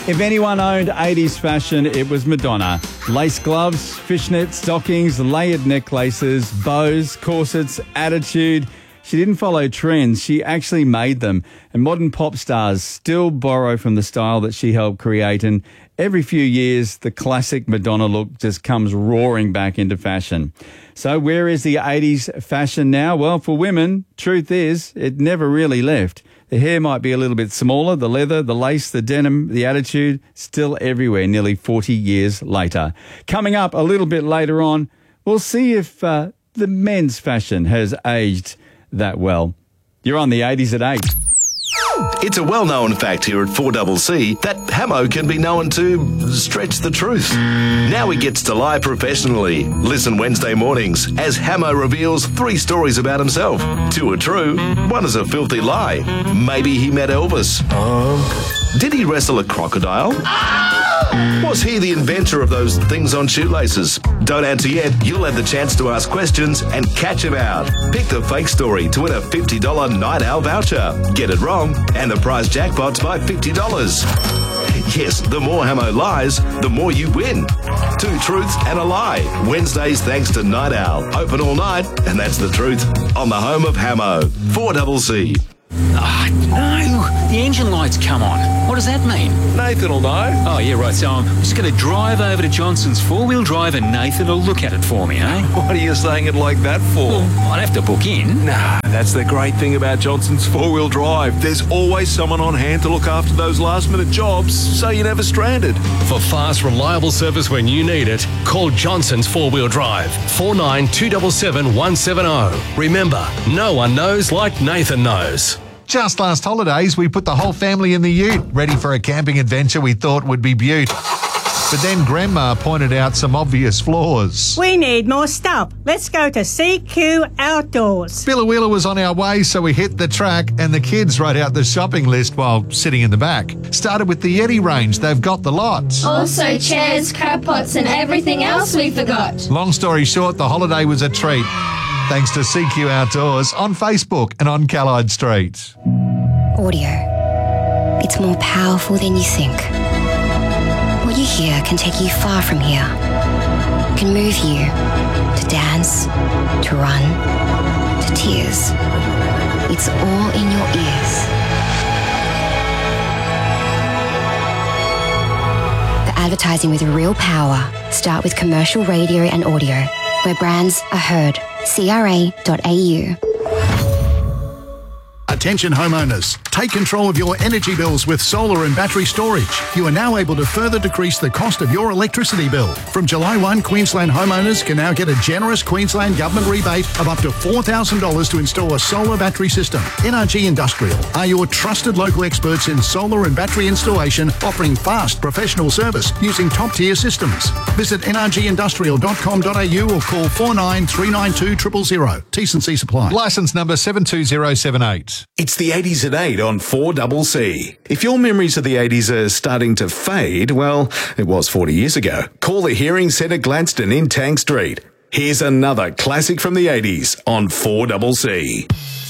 If anyone owned 80s fashion, it was Madonna. Lace gloves, fishnet stockings, layered necklaces, bows, corsets, attitude. She didn't follow trends, she actually made them. And modern pop stars still borrow from the style that she helped create. And every few years, the classic Madonna look just comes roaring back into fashion. So where is the 80s fashion now? Well, for women, truth is, it never really left. The hair might be a little bit smaller, the leather, the lace, the denim, the attitude, still everywhere nearly 40 years later. Coming up a little bit later on, we'll see if the men's fashion has aged that well. You're on the 80s at 8. It's a well-known fact here at 4CC that Hamo can be known to stretch the truth. Now he gets to lie professionally. Listen Wednesday mornings as Hamo reveals 3 stories about himself. 2 are true, 1 is a filthy lie. Maybe he met Elvis. Did he wrestle a crocodile? Was he the inventor of those things on shoelaces? Don't answer yet. You'll have the chance to ask questions and catch him out. Pick the fake story to win a $50 Night Owl voucher. Get it wrong, and the prize jackpot's by $50. Yes, the more Hamo lies, the more you win. 2 truths and a lie. Wednesdays thanks to Night Owl. Open all night, and that's the truth. On the home of Hamo, 4CC. No, the engine light's come on. What does that mean? Nathan will know. Oh, yeah, right, so I'm just going to drive over to Johnson's 4-wheel drive and Nathan will look at it for me, eh? What are you saying it like that for? Well, I'd have to book in. Nah, that's the great thing about Johnson's 4-wheel drive. There's always someone on hand to look after those last-minute jobs, so you're never stranded. For fast, reliable service when you need it, call Johnson's 4-wheel drive, 49 170. Remember, no one knows like Nathan knows. Just last holidays, we put the whole family in the ute, ready for a camping adventure we thought would be beaut. But then Grandma pointed out some obvious flaws. We need more stuff. Let's go to CQ Outdoors. Billawheeler was on our way, so we hit the track, and the kids wrote out the shopping list while sitting in the back. Started with the Yeti range. They've got the lot. Also chairs, crab pots and everything else we forgot. Long story short, the holiday was a treat. Thanks to CQ Outdoors on Facebook and on Callide Street. Audio. It's more powerful than you think. What you hear can take you far from here. Can move you to dance, to run, to tears. It's all in your ears. The advertising with real power. Start with commercial radio and audio, where brands are heard. CRA.au. Attention homeowners, take control of your energy bills with solar and battery storage. You are now able to further decrease the cost of your electricity bill. From July 1, Queensland homeowners can now get a generous Queensland Government rebate of up to $4,000 to install a solar battery system. NRG Industrial are your trusted local experts in solar and battery installation, offering fast professional service using top-tier systems. Visit nrgindustrial.com.au or call 49 392 000. T&C supply. Licence number 72078. It's the 80s at 8 on 4CC. If your memories of the 80s are starting to fade, well, it was 40 years ago. Call the Hearing Centre Gladstone in Tank Street. Here's another classic from the 80s on 4CC.